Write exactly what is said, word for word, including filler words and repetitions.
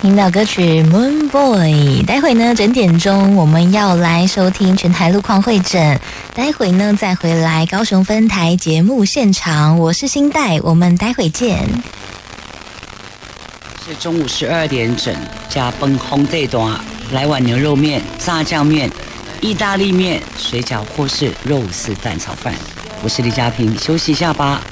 听到歌曲 Moon Boy， 待会呢整点钟我们要来收听全台路况会诊，待会呢再回来高雄分台节目现场，我是新代，我们待会见。 是中午十二点整，加崩烘这段来碗牛肉面、炸酱面、意大利面、水饺或是肉丝蛋炒饭。我是李嘉平，休息一下吧。